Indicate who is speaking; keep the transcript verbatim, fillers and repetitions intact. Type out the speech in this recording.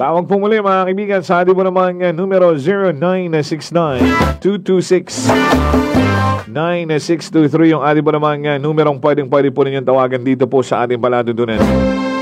Speaker 1: Tawag po muli mga kaibigan sa ating po naman uh, numero zero nine six nine, two two six, nine six two three yung ating po naman uh, numerong pwedeng pwede po ninyong tawagan dito po sa ating palatuntunan.